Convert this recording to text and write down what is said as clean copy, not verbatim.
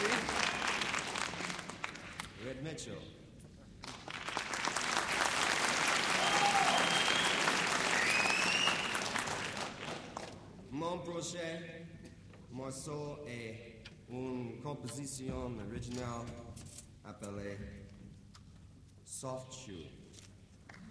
Red Mitchell. Mon prochain morceau est une composition originale appelée Soft Shoe.